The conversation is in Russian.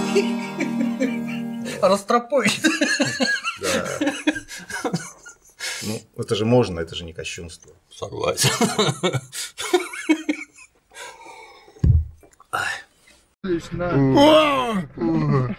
Растропоид. Да. Ну, это же можно, это же не кощунство. Согласен. Отлично.